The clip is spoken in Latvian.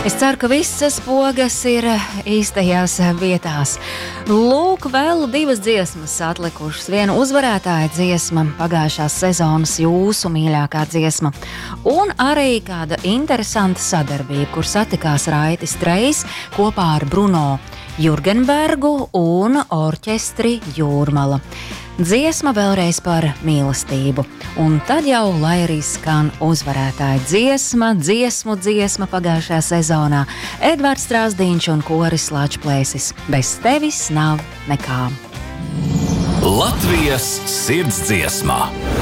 Es ceru, ka visas pogas ir īstajās vietās. Lūk, vēl 2 dziesmas atlikušas. Viena uzvarētāja dziesma, pagājušās sezonas jūsu mīļākā dziesma. Un arī kāda interesanta sadarbība, kur satikās Raitis Trejs kopā ar Bruno Jurgenbergu un orķestri Jūrmala. Dziesma vēlreiz par mīlestību, un tad jau, lai arī skan uzvarētāja dziesma pagājušajā sezonā, Edvards Strāzdiņš un koris Lačplēsis. Bez tevis nav nekā. Latvijas sirdsdziesmā.